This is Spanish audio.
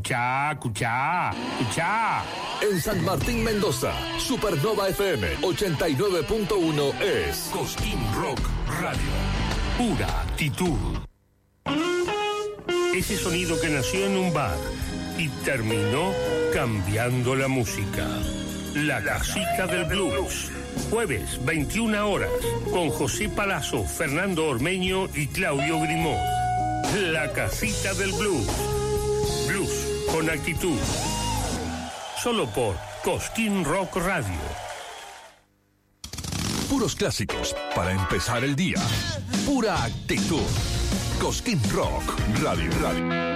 Escuchá. En San Martín, Mendoza, Supernova FM 89.1 es Cosquín Rock Radio. Pura actitud. Ese sonido que nació en un bar y terminó cambiando la música. La Casita del Blues. Jueves, 21 horas, con José Palazzo, Fernando Ormeño y Claudio Grimó. La Casita del Blues. Blues con actitud. Solo por Cosquín Rock Radio. Puros clásicos para empezar el día. Pura actitud. Cosquín Rock Radio.